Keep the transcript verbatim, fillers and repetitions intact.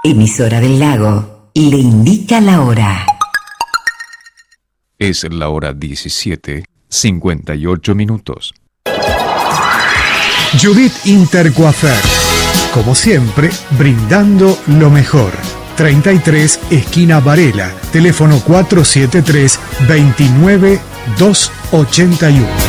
Emisora del Lago le indica la hora. Es la hora diecisiete, cincuenta y ocho minutos. Judith Intercoafer, como siempre, brindando lo mejor. treinta y tres, esquina Varela, teléfono cuatro siete tres, dos nueve dos ocho uno.